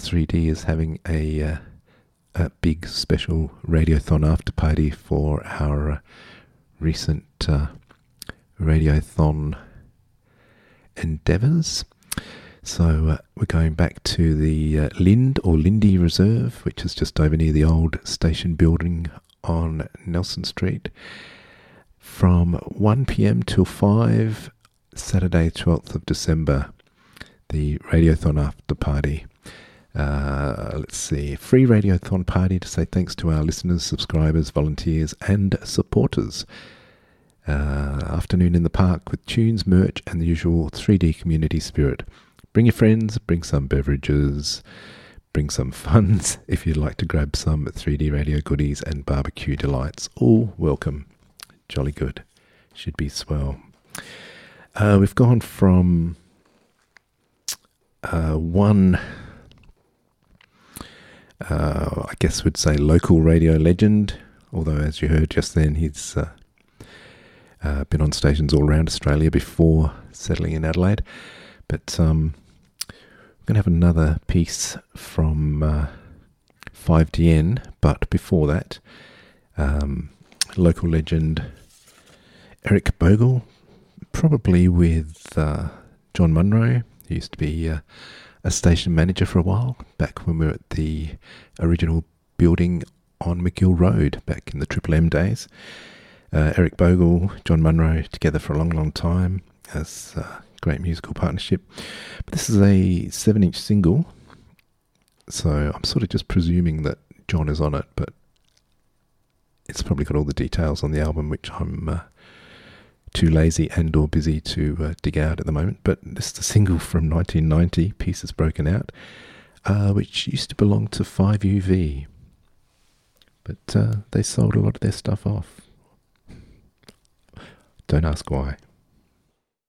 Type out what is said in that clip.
3D is having a big special Radiothon after party for our recent Radiothon endeavours. So we're going back to the Lindy Reserve, which is just over near the old station building on Nelson Street, from 1 p.m. till 5, Saturday 12th of December, the Radiothon after party. Let's see, free Radiothon party to say thanks to our listeners, subscribers, volunteers and supporters. Afternoon in the park with tunes, merch and the usual 3D community spirit. Bring your friends, bring some beverages, bring some funds if you'd like to grab some 3D radio goodies and barbecue delights. All welcome. Jolly good. Should be swell. We've gone from one, I guess we'd say local radio legend, although as you heard just then, he's been on stations all around Australia before settling in Adelaide. But we're going to have another piece from 5DN, but before that, local legend Eric Bogle, probably with John Munro, who used to be a station manager for a while, back when we were at the original building on McGill Road, back in the Triple M days. Eric Bogle, John Munro, together for a long, long time as a great musical partnership. But this is a 7-inch single, so I'm sort of just presuming that John is on it, but it's probably got all the details on the album, which I'm too lazy and or busy to dig out at the moment. But this is a single from 1990, Pieces Broken Out, which used to belong to 5UV, but they sold a lot of their stuff off. Don't ask why.